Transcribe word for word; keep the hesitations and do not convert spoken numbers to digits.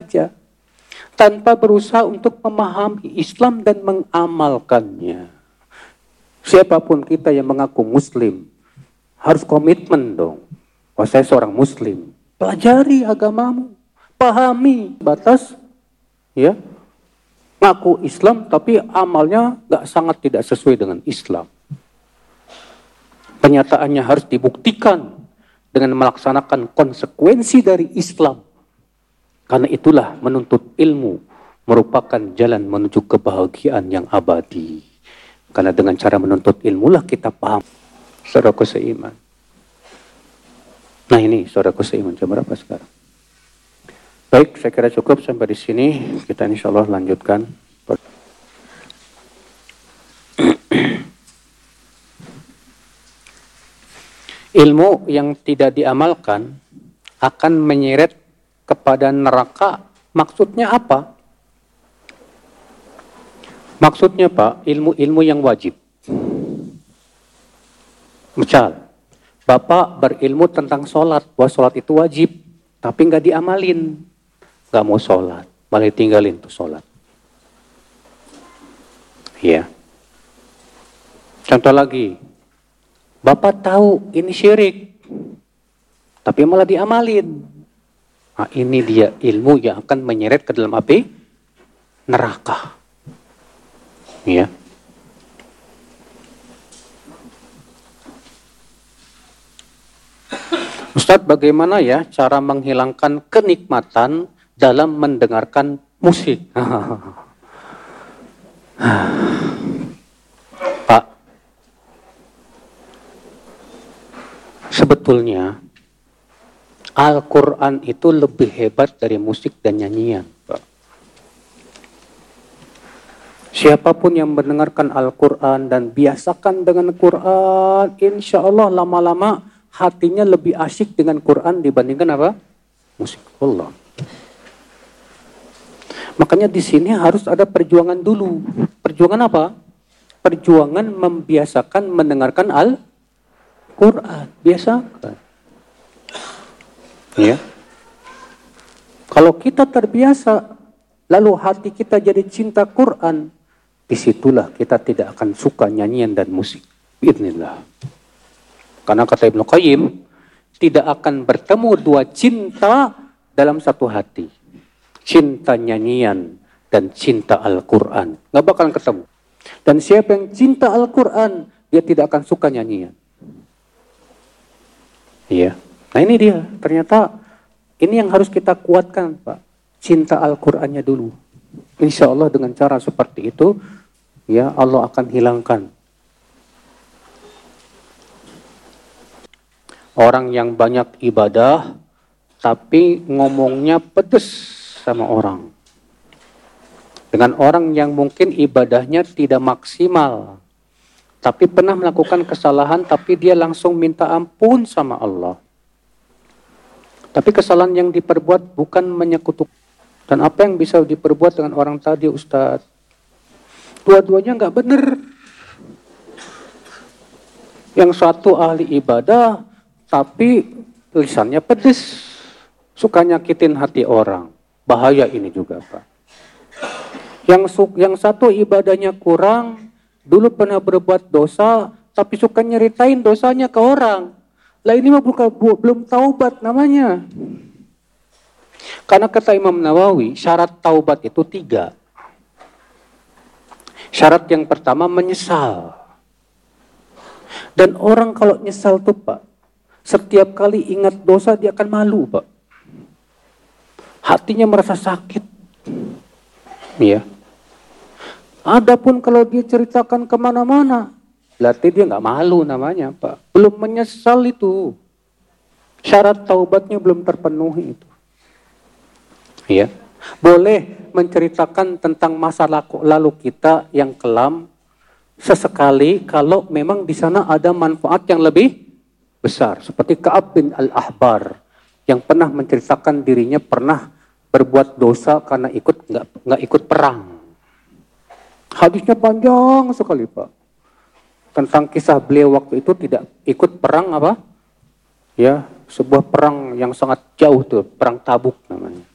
saja, tanpa berusaha untuk memahami Islam dan mengamalkannya. Siapapun kita yang mengaku Muslim, harus komitmen dong. Wah, saya seorang Muslim. Pelajari agamamu, pahami batas, ya. Ngaku Islam tapi amalnya nggak sangat tidak sesuai dengan Islam. Kenyataannya harus dibuktikan dengan melaksanakan konsekuensi dari Islam. Karena itulah menuntut ilmu merupakan jalan menuju kebahagiaan yang abadi. Karena dengan cara menuntut ilmu lah kita paham. Saudaraku seiman. Nah ini saudaraku seiman, jam berapa sekarang? Baik, saya kira cukup sampai di sini. Kita insya Allah lanjutkan. Ilmu yang tidak diamalkan akan menyeret kepada neraka. Maksudnya apa? Maksudnya Pak, ilmu-ilmu yang wajib. Misal, Bapak berilmu tentang sholat, bahwa sholat itu wajib, tapi nggak diamalin. Gak mau sholat, malah tinggalin tuh sholat. Iya. Contoh lagi, Bapak tahu ini syirik, tapi malah diamalin. Nah, ini dia ilmu yang akan menyeret ke dalam api neraka. Iya. Ustadz, bagaimana ya cara menghilangkan kenikmatan dalam mendengarkan musik? Pak, sebetulnya Al-Quran itu lebih hebat dari musik dan nyanyian, Pak. Siapapun yang mendengarkan Al-Quran dan biasakan dengan Quran, insya Allah lama-lama hatinya lebih asyik dengan Quran dibandingkan apa? Musik. Allah. Makanya di sini harus ada perjuangan dulu. Perjuangan apa? Perjuangan membiasakan mendengarkan Al-Quran. Biasakan. Ya. Kalau kita terbiasa, lalu hati kita jadi cinta Quran, disitulah kita tidak akan suka nyanyian dan musik. Bismillah. Karena kata Ibnu Qayyim, tidak akan bertemu dua cinta dalam satu hati. Cinta nyanyian dan cinta Al-Quran. Nggak bakalan ketemu. Dan siapa yang cinta Al-Quran, dia tidak akan suka nyanyian. Iya. Nah ini dia. Ternyata ini yang harus kita kuatkan, Pak. Cinta Al-Qurannya dulu. Insya Allah dengan cara seperti itu, ya Allah akan hilangkan. Orang yang banyak ibadah, tapi ngomongnya pedes sama orang. Dengan orang yang mungkin ibadahnya tidak maksimal, tapi pernah melakukan kesalahan, tapi dia langsung minta ampun sama Allah. Tapi kesalahan yang diperbuat bukan menyekutukan. Dan apa yang bisa diperbuat dengan orang tadi, Ustadz? Dua-duanya nggak benar. Yang satu ahli ibadah, tapi lisannya pedes, suka nyakitin hati orang. Bahaya ini juga, Pak. Yang, yang satu ibadahnya kurang, dulu pernah berbuat dosa, tapi suka nyeritain dosanya ke orang. Lah ini mah bukan, bu, belum taubat namanya. Karena kata Imam Nawawi, syarat taubat itu tiga. Syarat yang pertama menyesal. Dan orang kalau nyesal tuh, Pak, setiap kali ingat dosa dia akan malu, Pak. Hatinya merasa sakit. Ya. Adapun kalau dia ceritakan kemana-mana, berarti dia nggak malu namanya, Pak. Belum menyesal itu. Syarat taubatnya belum terpenuhi itu. Ya. Boleh menceritakan tentang masa lalu kita yang kelam sesekali kalau memang di sana ada manfaat yang lebih besar. Seperti Ka'ab bin Al-Ahbar yang pernah menceritakan dirinya pernah berbuat dosa karena ikut nggak nggak ikut perang. Hadisnya panjang sekali, Pak. Tentang kisah beliau waktu itu tidak ikut perang apa? Ya, sebuah perang yang sangat jauh tuh, perang Tabuk namanya.